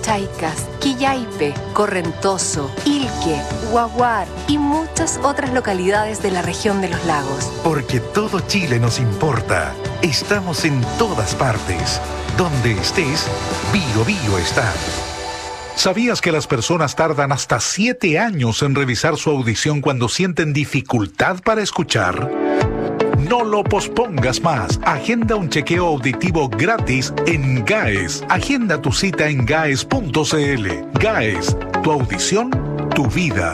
Chaicas, Quillaipe, Correntoso, Ilque, Huaguar y muchas otras localidades de la región de los lagos. Porque todo Chile nos importa. Estamos en todas partes. Donde estés, Bio Bio está. ¿Sabías que las personas tardan hasta 7 años en revisar su audición cuando sienten dificultad para escuchar? No lo pospongas más. Agenda un chequeo auditivo gratis en GAES. Agenda tu cita en gaes.cl. GAES, tu audición, tu vida.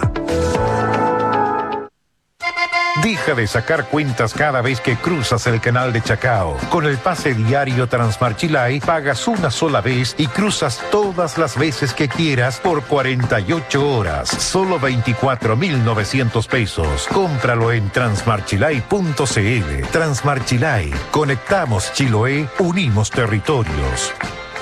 Deja de sacar cuentas cada vez que cruzas el canal de Chacao. Con el pase diario Transmarchilay pagas una sola vez y cruzas todas las veces que quieras por 48 horas. Solo 24.900 pesos. Cómpralo en transmarchilay.cl. Transmarchilay. Conectamos Chiloé, unimos territorios.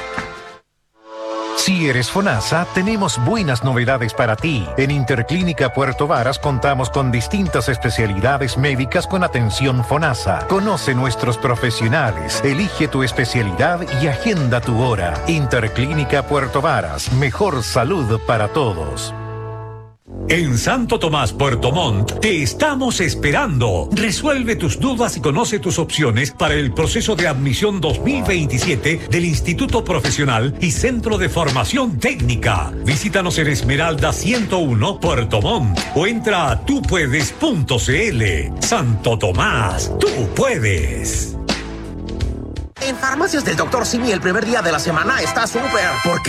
Si eres FONASA, tenemos buenas novedades para ti. En Interclínica Puerto Varas contamos con distintas especialidades médicas con atención FONASA. Conoce nuestros profesionales, elige tu especialidad y agenda tu hora. Interclínica Puerto Varas, mejor salud para todos. En Santo Tomás, Puerto Montt, te estamos esperando. Resuelve tus dudas y conoce tus opciones para el proceso de admisión 2027 del Instituto Profesional y Centro de Formación Técnica. Visítanos en Esmeralda 101, Puerto Montt, o entra a tupuedes.cl. Santo Tomás, tú puedes. En Farmacias del Dr. Simi el primer día de la semana está súper, porque